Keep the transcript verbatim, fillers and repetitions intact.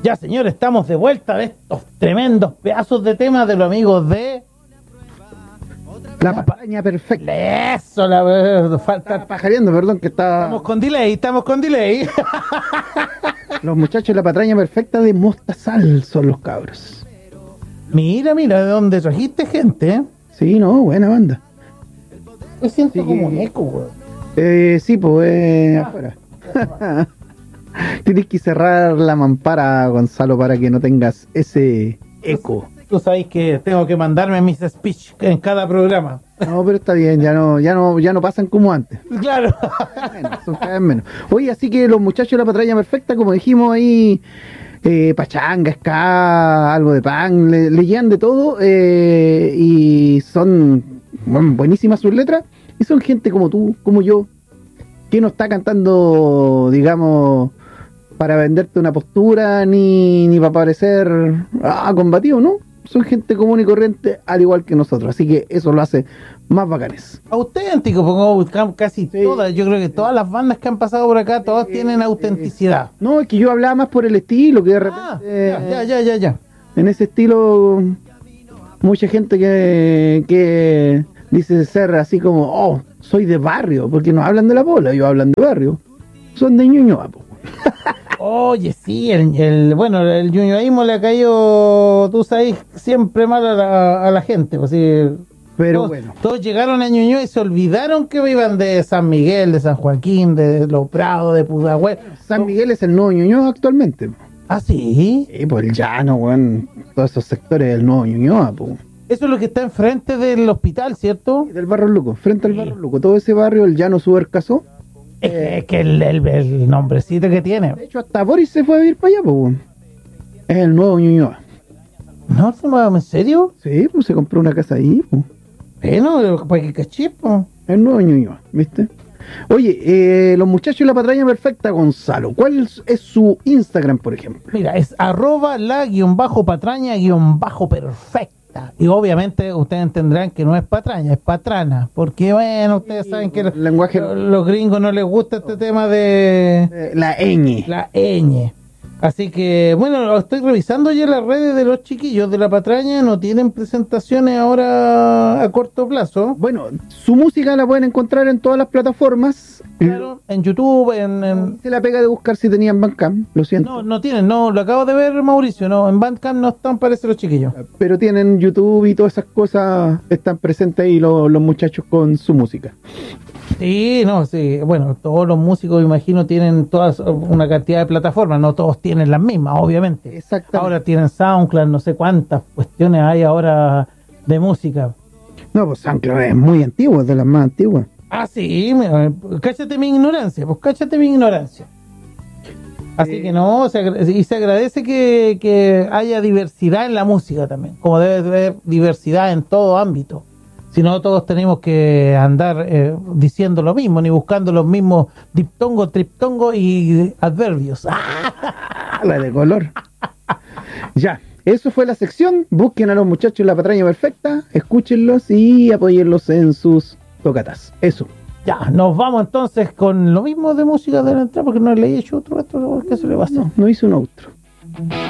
Ya, señores, estamos de vuelta de estos tremendos pedazos de temas de los amigos de... La patraña perfecta. Eso, la falta... Estaba pajareando, perdón, que estaba... Estamos con delay, estamos con delay. Los muchachos de la patraña perfecta de Mostazal son los cabros. Mira, mira, de dónde trajiste gente, ¿eh? Sí, no, buena banda. Me siento Sí, como un que- eco, weón. Eh, sí, pues, eh, afuera. Tienes que cerrar la mampara, Gonzalo, para que no tengas ese eco. Tú sabes que tengo que mandarme mis speech en cada programa. No, pero está bien, ya no, ya no, ya no pasan como antes. Claro. Menos, son cada vez menos. Oye, así que los muchachos de la patraña perfecta, como dijimos ahí, eh, pachanga, ska, algo de pan, le, le llevan de todo, eh, y son bueno, buenísimas sus letras, y son gente como tú, como yo, que no está cantando, digamos, para venderte una postura, ni, ni para parecer ah, combativo, ¿no? Son gente común y corriente, al igual que nosotros, así que eso lo hace más bacanes. Auténtico, porque casi Sí. todas, yo creo que todas las bandas que han pasado por acá, todas tienen autenticidad. No, es que yo hablaba más por el estilo, que de Ah, repente ya, ya, ya, ya. en ese estilo mucha gente que, que dice ser así como, oh, soy de barrio, porque no hablan de la bola, ellos hablan de barrio. Son de Ñuñoa, po. Oye, sí, el, el bueno, el ñuñoísmo le ha caído, tú sabes, siempre mal a la, a la gente, pues sí. Pero todos, bueno, todos llegaron a Ñuñoa y se olvidaron que iban de San Miguel, de San Joaquín, de Los Prados, de Pudahuel. San Miguel es el nuevo Ñuñoa actualmente. Ah, sí. Y por el llano, weón, todos esos sectores del nuevo Ñuñoa, po. Eso es lo que está enfrente del hospital, ¿cierto? Y del Barrio Luco, frente al Sí. Barrio Luco, todo ese barrio, el llano Subercasó. Es que, es que el, el, el nombrecito que tiene. De hecho, hasta Boris se fue a vivir para allá, po, weón. Es el nuevo Ñuñoa. ¿No? ¿En serio? Sí, pues se compró una casa ahí, po. Bueno, pues que cachispo. El nuevo Ñuñoa, ¿viste? Oye, eh, los muchachos de la patraña perfecta, Gonzalo, ¿cuál es, es su Instagram, por ejemplo? Mira, es arroba la guión bajo patraña guión bajo perfecta. Y obviamente ustedes entenderán que no es patraña, es patrana. Porque bueno, ustedes saben que el lenguaje- lo- los gringos no les gusta este tema de Eh, la ñ. la ñ. Así que, bueno, estoy revisando ya las redes de los chiquillos de la patraña, no tienen presentaciones ahora a corto plazo. Bueno, su música la pueden encontrar en todas las plataformas. Claro, en YouTube, en... en- Se la pega de buscar si tenían Bandcamp, lo siento. No, no tienen, no, lo acabo de ver, Mauricio, no, en Bandcamp no están, parece, los chiquillos. Pero tienen YouTube y todas esas cosas, están presentes ahí los, los muchachos con su música. Sí, no, sí, bueno, todos los músicos, imagino, tienen todas una cantidad de plataformas, no todos tienen las mismas, obviamente. Exactamente. Ahora tienen SoundCloud, no sé cuántas cuestiones hay ahora de música. No, pues SoundCloud es muy antiguo, es de las más antiguas. Ah, sí, mira, cáchate mi ignorancia, pues cáchate mi ignorancia. Así Eh. que no, se agra- y se agradece que, que haya diversidad en la música también, como debe haber diversidad en todo ámbito. Si no, todos tenemos que andar eh, diciendo lo mismo, ni buscando los mismos diptongos, triptongos y adverbios. ¡Ah! La de color. Ya, eso fue la sección. Busquen a los muchachos de la patraña perfecta, escúchenlos y apóyenlos en sus tocatas. Eso. Ya, nos vamos entonces con lo mismo de música de la entrada, porque no leí hecho otro, otro, ¿qué se le va a hacer? No, no hizo un outro.